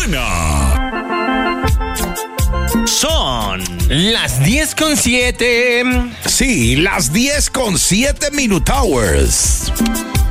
Cabina. Son las 10:07. Sí, las 10:07 Minute Hours.